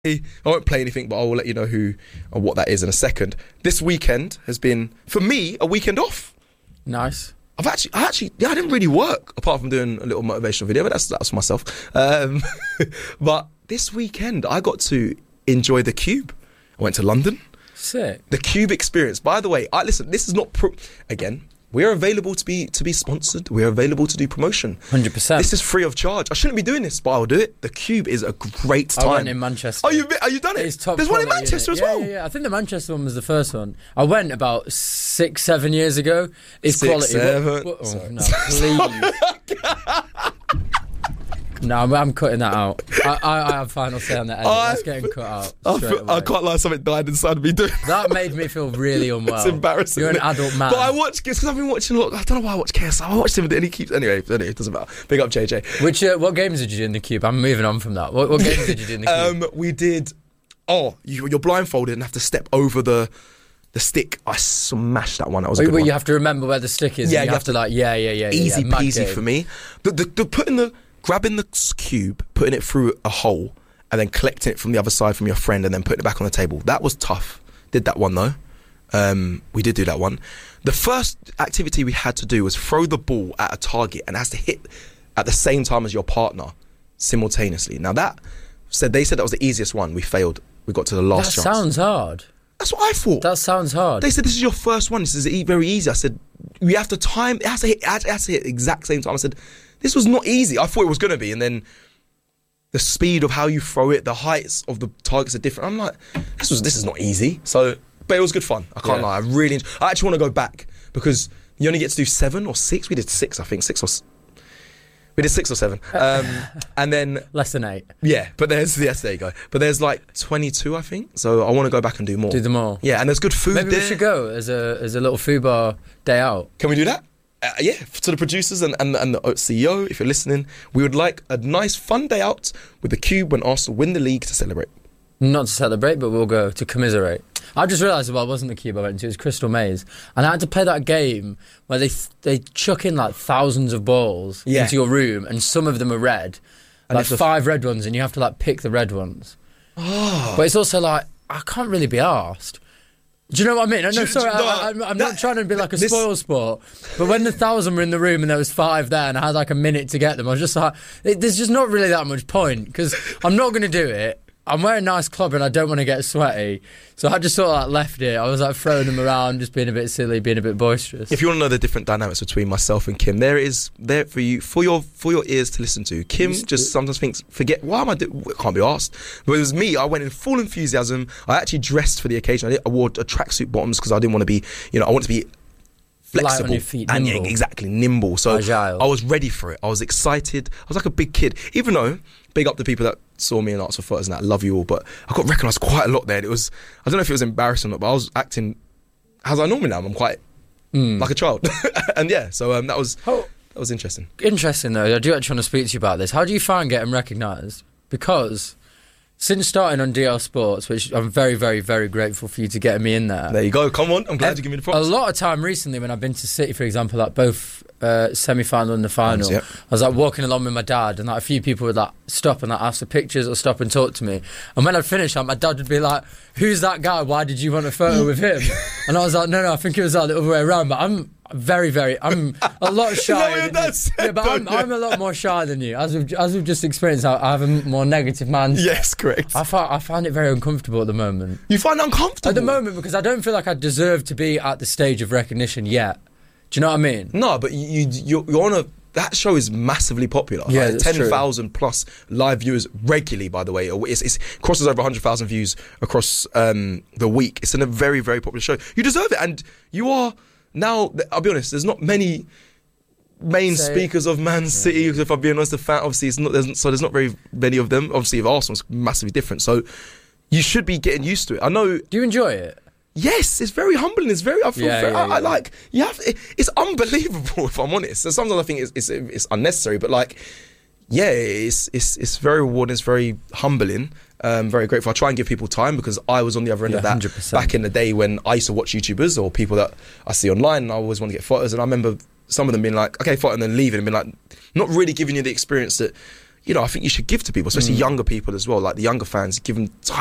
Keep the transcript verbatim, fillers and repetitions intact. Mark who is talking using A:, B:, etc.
A: I won't play anything, but I will let you know who or what that is in a second. This weekend has been, for me, a weekend off.
B: Nice.
A: I've actually, I actually, yeah, I didn't really work apart from doing a little motivational video, but that's that's for myself. Um, but this weekend, I got to enjoy the Cube. I went to London.
B: Sick.
A: The Cube experience. By the way, I listen. This is not pro- again. We are available to be to be sponsored. We are available to do promotion.
B: one hundred percent.
A: This is free of charge. I shouldn't be doing this, but I'll do it. The Cube is a great time.
B: I went in Manchester.
A: Oh, you are you done it?
B: It's top
A: There's one in
B: quality,
A: Manchester
B: isn't
A: as
B: it?
A: well.
B: Yeah, yeah, yeah. I think the Manchester one was the first one. I went about six, seven years ago. It's
A: Six,
B: quality.
A: seven.
B: What, what, oh,
A: Sorry.
B: no, please. No, I'm, I'm cutting that out. I, I, I have final say on that. Edit. That's getting cut out.
A: I,
B: straight
A: feel, I
B: away.
A: can't lie, something died inside of me doing
B: That made me feel really unwell.
A: It's embarrassing.
B: You're an
A: isn't it?
B: adult man.
A: But I watch because I've been watching a lot. I don't know why I watch K S I. I watched him and he keeps anyway. Anyway, it doesn't matter. Big up J J.
B: Which uh, what games did you do in the Cube? I'm moving on from that. What, what games did you do in the Cube?
A: Um, we did. Oh, you, you're blindfolded and have to step over the the stick. I smashed that one. That was a
B: Wait,
A: good
B: wait,
A: one.
B: you have to remember where the stick is.
A: Yeah,
B: and you,
A: you
B: have
A: have
B: to like yeah, yeah, yeah. yeah,
A: Easy
B: yeah, mad
A: peasy
B: game.
A: for me. The, the, the putting the grabbing the cube, putting it through a hole, and then collecting it from the other side from your friend, and then putting it back on the table. That was tough. Did that one though. Um, we did do that one. The first activity we had to do was throw the ball at a target, and it has to hit at the same time as your partner simultaneously. Now that said, they said that was the easiest one. We failed. We got to the last
B: That
A: chance.
B: sounds hard.
A: That's what I thought.
B: That sounds hard.
A: They said this is your first one. This is e- very easy. I said we have to time. It has to hit. It has to hit exact same time. I said this was not easy. I thought it was going to be, and then the speed of how you throw it, the heights of the targets are different. I'm like, this was this is not easy. So, but it was good fun. I can't
B: Yeah.
A: lie. I really. Enjoy- I actually want to go back because you only get to do seven or six. We did six, I think, six or. s- We did six or seven, um, and then
B: Less than eight.
A: yeah. But there's yes, there you go. But there's like twenty-two, I think. So I want to go back and do more.
B: Do them all.
A: Yeah, and there's good food
B: Maybe
A: there.
B: we should go as a as a little food bar day out.
A: Can we do that? Uh, yeah, to the producers and, and, and the C E O, if you're listening, we would like a nice fun day out with the Cube when Arsenal win the league to celebrate.
B: Not to celebrate, but we'll go to commiserate. I just realised, well, it wasn't the Cube I went to, it was Crystal Maze. And I had to play that game where they they chuck in like thousands of balls
A: Yeah.
B: into your room and some of them are red.
A: And
B: Like
A: if the-
B: five red ones and you have to like pick the red ones.
A: Oh.
B: But it's also like, I can't really be arsed. Do you know what I mean? No,
A: Do-
B: sorry,
A: do- no,
B: I, I'm, I'm
A: that-
B: not trying to be like a
A: this-
B: spoil sport, but when the thousand were in the room and there was five there and I had like a minute to get them, I was just like, it, there's just not really that much point because I'm not going to do it. I'm wearing nice clobber and I don't want to get sweaty, so I just sort of like left it. I was like throwing them around, just being a bit silly, being a bit boisterous.
A: If you want to know the different dynamics between myself and Kim, there is there for you for your for your ears to listen to. Kim just sometimes thinks, forget why am I doing? Can't be asked. But it was me. I went in full enthusiasm. I actually dressed for the occasion. I, did, I wore a tracksuit bottoms because I didn't want to be, you know, I want to be
B: Light on
A: flexible
B: your feet,
A: and yeah,
B: nimble.
A: exactly nimble. So
B: Agile.
A: I was ready for it. I was excited. I was like a big kid, even though big up the people that saw me in Arts for Photos and that. I love you all, but I got recognised quite a lot there. And it was I don't know if it was embarrassing or not, but I was acting as I normally am. I'm quite
B: Mm.
A: like a child, and yeah. So um, that was
B: Oh.
A: that was interesting.
B: Interesting though, I do actually want to speak to you about this. How do you find getting recognised? Because since starting on D L Sports, which I'm very, very, very grateful for you to getting me in there.
A: There you go. Come on, I'm glad
B: Ev-
A: you give me the
B: A
A: props.
B: lot of time recently when I've been to City, for example, like both uh, semi-final and the final,
A: Yep.
B: I was like walking along with my dad and like a few people would like stop and like ask for pictures or stop and talk to me. And when I'd finish, like, my dad would be like, "Who's that guy? Why did you want a photo with him?" And I was like, "No, no, I think it was like the other way around." But I'm very, very, I'm a lot
A: Is that
B: shy.
A: what your
B: than
A: dad
B: you.
A: said,
B: Yeah, but I'm,
A: though?
B: I'm a lot more shy than you. As we've as we've just experienced, I, I have a more negative mindset.
A: Yes, correct.
B: I find I find it very uncomfortable at the moment.
A: You find it uncomfortable
B: At the moment, because I don't feel like I deserve to be at the stage of recognition yet. Do you know what I mean?
A: No, but you, you you're, you're on a. That show is massively popular.
B: Yeah,
A: like
B: that's
A: ten
B: true.
A: thousand plus live viewers regularly. By the way, it's, it's crosses over one hundred thousand views across um, the week. It's in a very very popular show. You deserve it, and you are now. I'll be honest. There's not many main
B: Say-
A: speakers of Man City. If I'm being honest, the fan obviously it's not. There's, so there's not very many of them. Obviously, if Arsenal's massively different, so you should be getting used to it. I know.
B: Do you enjoy it?
A: Yes, it's very humbling. It's very. I feel.
B: Yeah,
A: very,
B: yeah,
A: I, I
B: yeah.
A: like. You have. It, it's unbelievable. If I'm honest, so sometimes I think it's, it's it's unnecessary. But like, yeah, it's it's it's very rewarding. It's very humbling. Um, very grateful. I try and give people time because I was on the other end
B: Yeah,
A: of that
B: one hundred percent.
A: back in the day when I used to watch YouTubers or people that I see online, and I always want to get photos. And I remember some of them being like, "Okay, photo," and then leaving and being like, not really giving you the experience that you know, I think you should give to people, especially younger people as well. Like the younger fans, give them time.